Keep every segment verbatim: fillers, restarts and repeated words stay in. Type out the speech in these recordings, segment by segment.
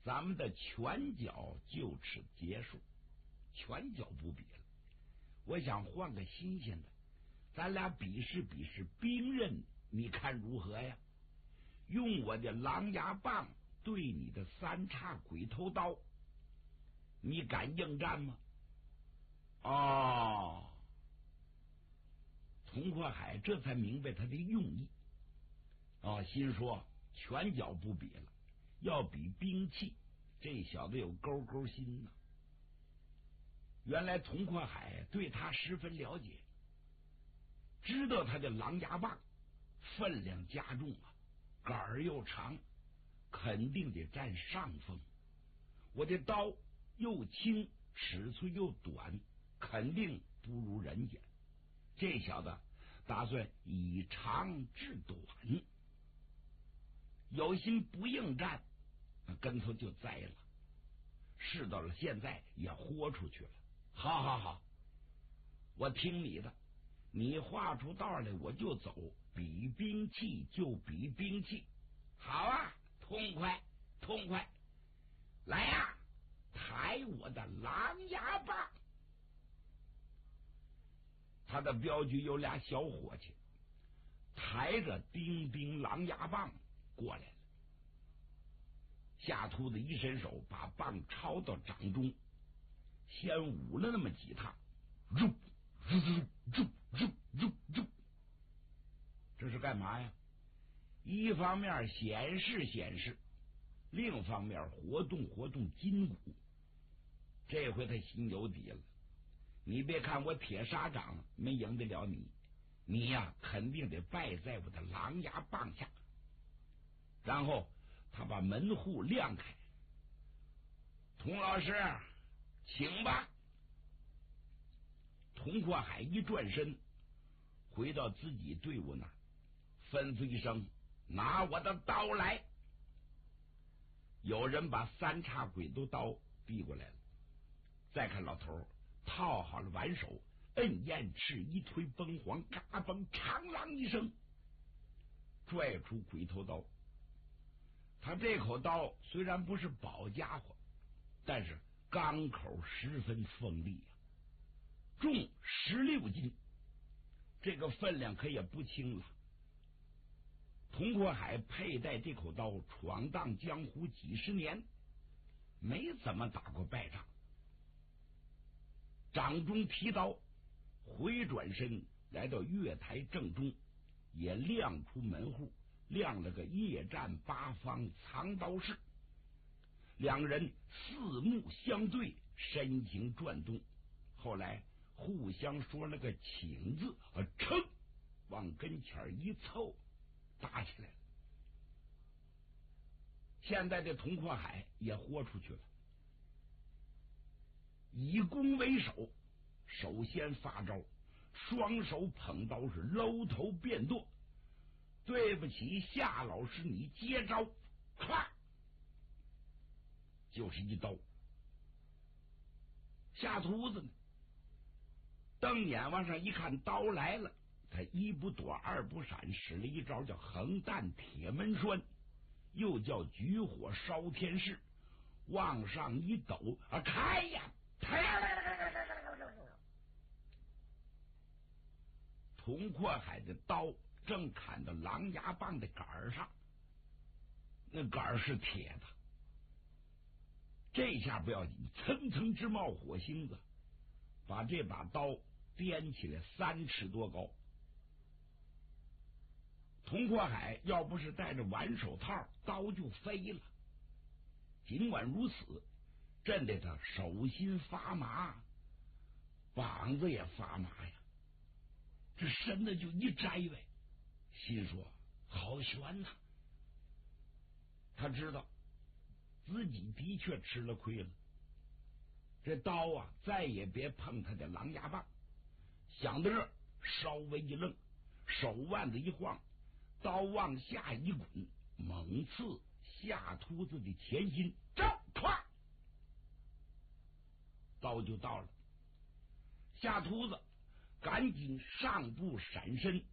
咱们的拳脚就此结束，拳脚不比了。我想换个新鲜的，咱俩比试比试兵刃，你看如何呀？用我的狼牙棒对你的三叉鬼头刀，你敢应战吗？哦，童阔海这才明白他的用意。哦，心说拳脚不比了，要比兵器，这小子有勾勾心呐。原来童阔海对他十分了解，知道他的狼牙棒分量加重啊，杆儿又长，肯定得占上风。我的刀又轻，尺寸又短，肯定不如人家。这小子打算以长制短，有心不应战，跟头就栽了。事到了现在也豁出去了。好好好，我听你的，你画出道来我就走，比兵器就比兵器。好啊，痛快痛快，来呀、啊，抬我的狼牙棒。他的镖局有俩小伙计，抬着钉钉狼牙棒过来了。夏秃子一伸手，把棒抄到掌中，先舞了那么几趟，入入入入入入，这是干嘛呀？一方面显示显示，另一方面活动活动筋骨。这回他心有底了。你别看我铁砂掌没赢得了你，你呀肯定得败在我的狼牙棒下。然后他把门户亮开，童老师，请吧。童阔海一转身，回到自己队伍那儿，吩咐一声：“拿我的刀来！”有人把三叉鬼头刀递过来了。再看老头套好了挽手，摁燕翅一推崩簧，嘎嘣长啷一声，拽出鬼头刀。他这口刀虽然不是宝家伙，但是钢口十分锋利啊，重十六斤，这个分量可也不轻了。童阔海佩戴这口刀闯荡江湖几十年，没怎么打过败仗。掌中提刀，回转身来到月台正中，也亮出门户，亮了个夜战八方藏刀式。两人四目相对，身形转动，后来互相说了个请字，啊，噌，往跟前一凑，打起来了。现在的童阔海也豁出去了，以攻为守，首先发招，双手捧刀是搂头便剁。对不起，夏老师，你接招，咵，就是一刀。夏秃子呢，瞪眼往上一看，刀来了，他一不躲二不闪，使了一招叫横弹铁门栓，又叫举火烧天势，往上一抖，啊，开呀！童阔海的刀正砍到狼牙棒的杆儿上，那杆儿是铁的，这下不要紧，蹭蹭直冒火星子，把这把刀掂起来三尺多高。童阔海要不是戴着挽手套，刀就飞了。尽管如此，震得他手心发麻，膀子也发麻呀，这身子就一摘呗，心说好悬呐、啊！他知道自己的确吃了亏了，这刀啊再也别碰他的狼牙棒。想到这儿，稍微一愣，手腕子一晃，刀往下一滚，猛刺夏秃子的前心，招唰，刀就到了。夏秃子赶紧上步闪身，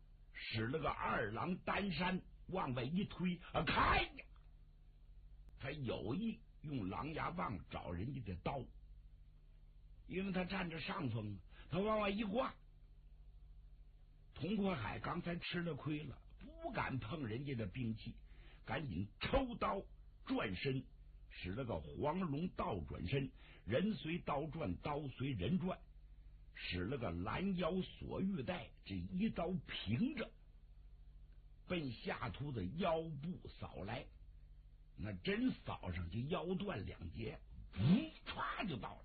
使了个二郎单山往外一推，啊，开呀！他他有意用狼牙棒找人家的刀，因为他占着上风，他往外一挂。佟国海刚才吃了亏了，不敢碰人家的兵器，赶紧抽刀转身，使了个黄龙倒转身，人随刀转，刀随人转，使了个拦腰锁玉带，这一刀平着奔夏图的腰部扫来，那真扫上去腰断两截，噗唰就到了。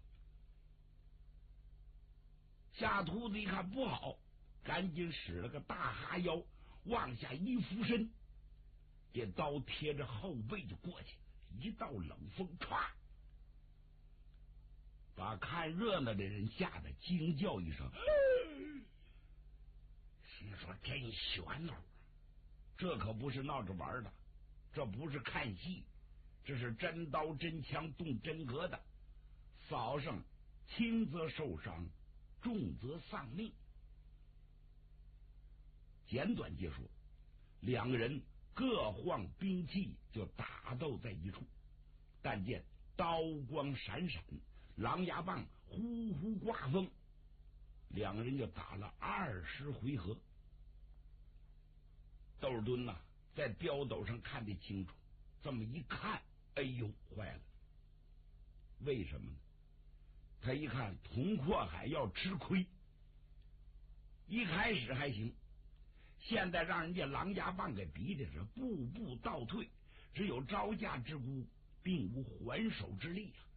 夏图子一看不好，赶紧使了个大哈腰，往下一俯身，这刀贴着后背就过去，一道冷风唰，把看热闹的人吓得惊叫一声，心说真悬呐，这可不是闹着玩的，这不是看戏，这是真刀真枪动真格的，扫上轻则受伤，重则丧命。简短结说，两个人各晃兵器就打斗在一处，但见刀光闪闪，狼牙棒呼呼刮风，两个人就打了二十回合。窦尔敦呐、啊，在标斗上看得清楚，这么一看，哎呦，坏了！为什么呢？他一看佟阔海要吃亏，一开始还行，现在让人家狼牙棒给逼的是步步倒退，只有招架之功，并无还手之力啊。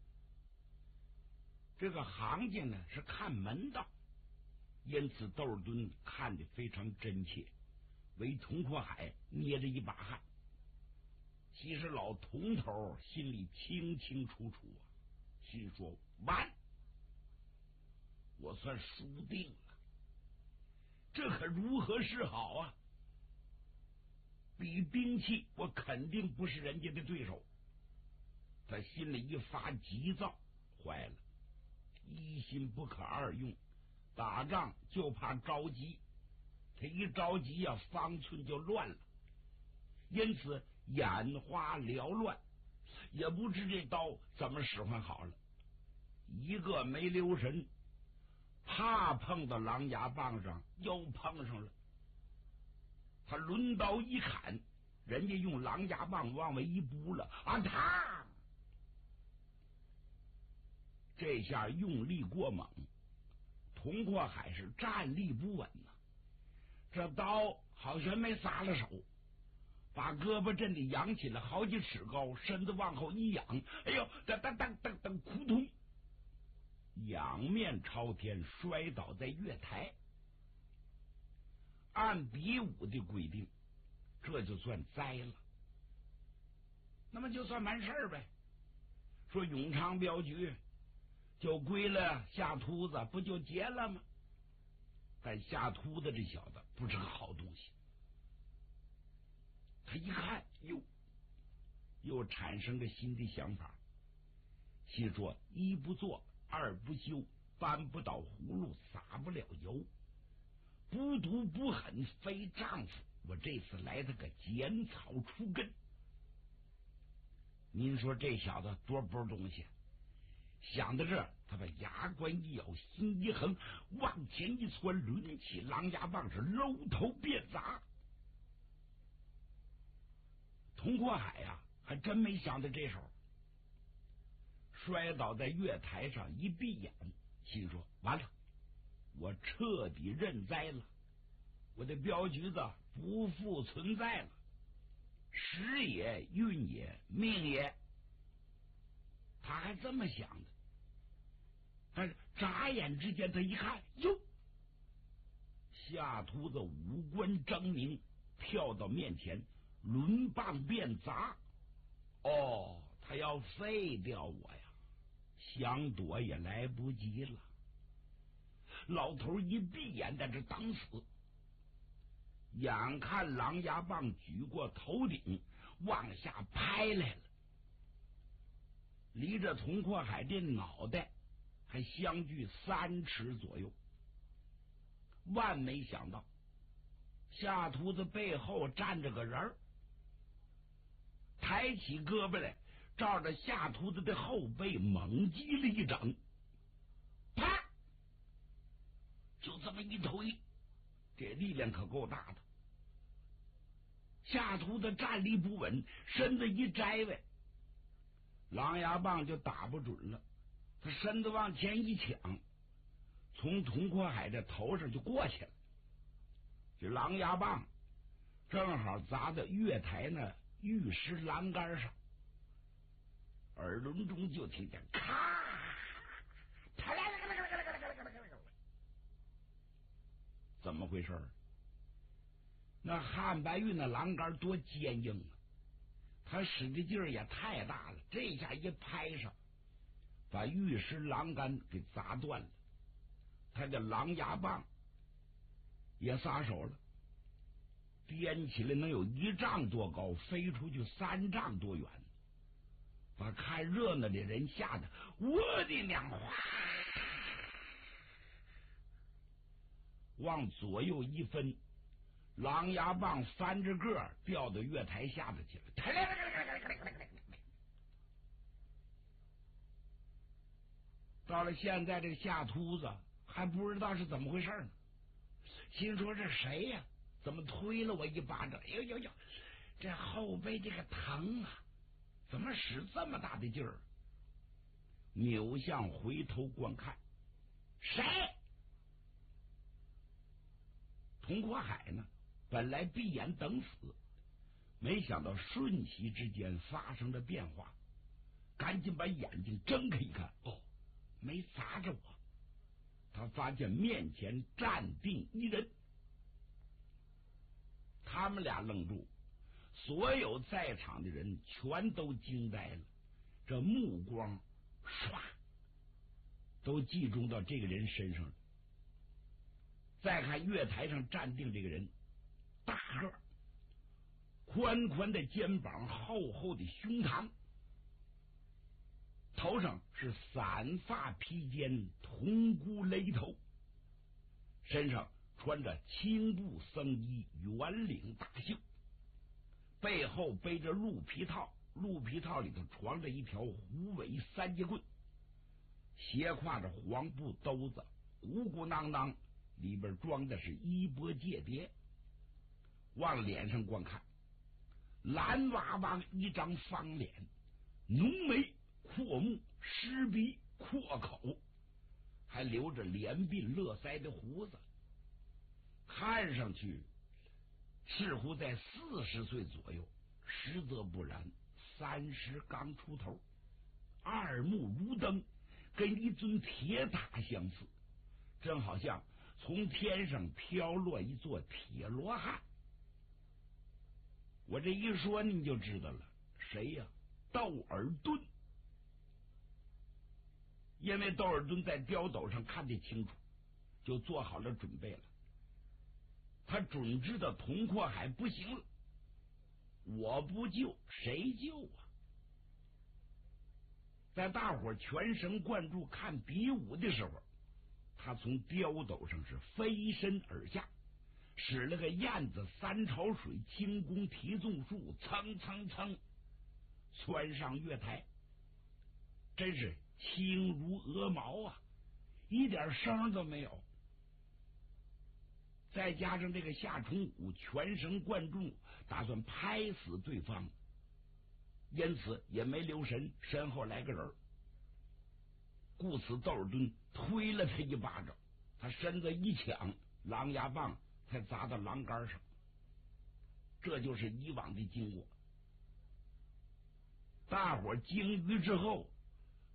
这个行家呢是看门道，因此窦尔敦看得非常真切，为佟阔海捏着一把汗。其实老佟头心里清清楚楚啊，心说完，我算输定了，这可如何是好啊？比兵器我肯定不是人家的对手。他心里一发急躁，坏了，一心不可二用，打仗就怕着急，他一着急呀、啊，方寸就乱了，因此眼花缭乱，也不知这刀怎么使唤好了，一个没留神，怕碰到狼牙棒上，又碰上了。他抡刀一砍，人家用狼牙棒往外一拨了，啊他这下用力过猛，佟阔海是站立不稳呐、啊，这刀好像没撒了手，把胳膊震得扬起来好几尺高，身子往后一仰，哎呦，噔噔噔噔噔，扑通，仰面朝天，摔倒在月台。按比武的规定，这就算栽了，那么就算完事儿呗。说永昌镖局就归了夏秃子，不就结了吗？但夏秃子这小子不是个好东西，他一看，哟，又产生个新的想法，心说一不做二不休，搬不倒葫芦撒不了油，不毒不狠非丈夫，我这次来他个剪草除根。您说这小子多波东西？想到这，他把牙关一咬，心一横，往前一窜，抡起狼牙棒是搂头便砸。佟阔海呀、啊，还真没想到这手，摔倒在月台上，一闭眼，心说完了，我彻底认栽了，我的镖局子不复存在了，时也运也命也。他还这么想的，但是眨眼之间他一看，哟，夏秃子五官狰狞，跳到面前，抡棒便砸。哦，他要废掉我呀，想躲也来不及了。老头一闭眼在这等死，眼看狼牙棒举过头顶，往下拍来了，离着佟阔海这脑袋还相距三尺左右。万没想到，夏秃子背后站着个人儿， 抬起胳膊来，照着夏秃子的后背猛击了一掌，啪！就这么一推，这力量可够大的。夏秃子站立不稳，身子一摘呗，狼牙棒就打不准了。他身子往前一抢，从佟阔海的头上就过去了。这狼牙棒正好砸在月台那玉石栏杆上，耳轮中就听见咔，怎么回事？那汉白玉那栏杆多坚硬啊，他使的劲儿也太大了，这下一拍上，把玉石栏杆给砸断了。他的狼牙棒也撒手了，颠起来能有一丈多高，飞出去三丈多远，把看热闹的人吓得我的娘！哗，往左右一分，狼牙棒翻着个掉到月台下头去了。到了现在，这个夏秃子还不知道是怎么回事呢，心说这谁呀、啊？怎么推了我一巴掌？哎呦呦呦，这后背这个疼啊！怎么使这么大的劲儿？扭向回头观看，谁？佟阔海呢？本来闭眼等死，没想到瞬息之间发生了变化，赶紧把眼睛睁开一看，哦，没砸着我。他发现面前站定一人，他们俩愣住，所有在场的人全都惊呆了，这目光唰都集中到这个人身上了。再看月台上站定这个人，大个儿，宽宽的肩膀，厚厚的胸膛，头上是散发披肩，铜箍勒头，身上穿着青布僧衣，圆领大袖，背后背着鹿皮套，鹿皮套里头装着一条虎尾三节棍，斜挎着黄布兜子，鼓鼓囊囊，里边装的是衣钵戒牒。往脸上观看，蓝娃娃一张方脸，浓眉阔目，湿鼻阔口，还留着连鬓络腮的胡子，看上去似乎在四十岁左右，实则不然，三十刚出头，二目如灯，跟一尊铁塔相似，正好像从天上飘落一座铁罗汉。我这一说你就知道了，谁呀？窦尔敦。因为窦尔敦在雕斗上看得清楚，就做好了准备了。他准知道佟阔海不行了，我不救谁救啊？在大伙全神贯注看比武的时候，他从雕斗上是飞身而下，使了个燕子三朝水轻功提纵术，蹭蹭蹭窜上月台，真是轻如鹅毛啊，一点声都没有。再加上这个夏冲武全神贯注，打算拍死对方，因此也没留神身后来个人，故此窦尔敦推了他一巴掌，他身子一抢，狼牙棒才砸到栏杆上。这就是以往的经过。大伙惊于之后，